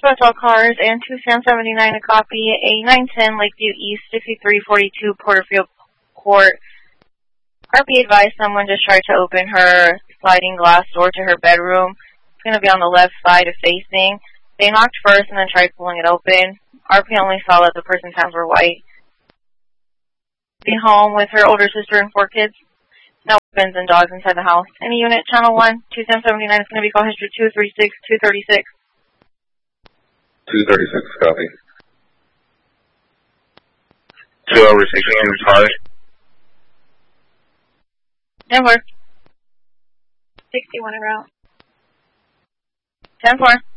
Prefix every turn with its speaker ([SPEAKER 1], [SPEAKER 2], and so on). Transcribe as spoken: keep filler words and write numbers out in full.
[SPEAKER 1] Dispatch all cars and two Sam seventy-nine a copy, A nine ten Lakeview East, sixty-three forty-two Porterfield Court. R P advised someone just tried to open her sliding glass door to her bedroom. It's going to be on the left side of facing. They knocked first and then tried pulling it open. R P only saw that the person's hands were white. Be home with her older sister and four kids. No weapons and dogs inside the house. Any unit, channel one, two Sam seventy-nine is going to be call history two thirty-six, two thirty-six.
[SPEAKER 2] two thirty-six, copy.
[SPEAKER 3] two over sixteen, responding.
[SPEAKER 1] ten four.
[SPEAKER 4] sixty-one en route.
[SPEAKER 1] ten four.